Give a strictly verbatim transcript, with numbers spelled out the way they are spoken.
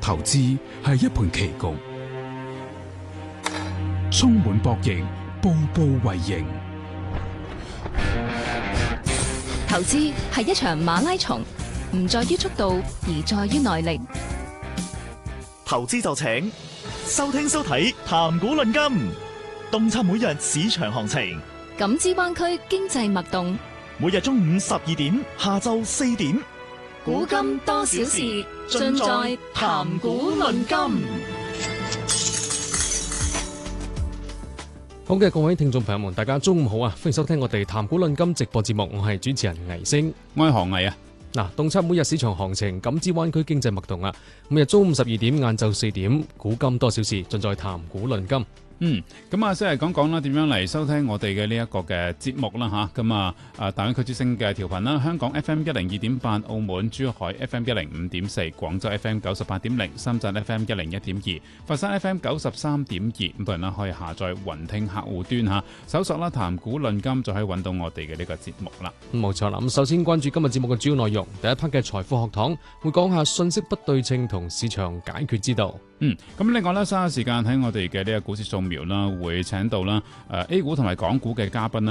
投資係一盤棋局，充滿博弈，步步為營。 投資係一場馬拉松，唔在於速度，而在於耐力。 投資就請收聽收睇談股論金，洞察每日市場行情， 感知灣區經濟脈動。 每日中午十二點，下晝四點， 古今多少事，盡在談股論金。 好嘅，各位聽眾朋友們，大家中午好啊！歡迎收聽我哋談股論金直播節目，我係主持人倪星， 我係何毅啊！ 嗱，洞察每日市場行情，感知灣區經濟脈動啊！每日中午十二點，晏晝四點，古今多少事，盡在談股論金。 嗯，咁啊，先嚟講講啦，點樣嚟收聽我哋嘅呢一個嘅節目啦吓，咁啊，啊大灣區之聲嘅調頻啦，香港 F M 一零二點八，澳門珠海 F M 一零五點四，廣州 F M 九十八點零，深圳 F M 一零一點二，佛山 F M 九十三點二，咁當然啦，可以下載雲聽客戶端吓，搜索啦談股論金就可以揾到我哋嘅呢個節目啦。 冇錯啦，咁首先關注今日節目嘅主要內容，第一 part 嘅財富學堂會講下信息不對稱同市場解決之道。 嗯，咁另外咧，稍後時間喺我哋嘅呢個股市掃描啦，會請到啦誒 A 股同埋港股嘅嘉賓啦。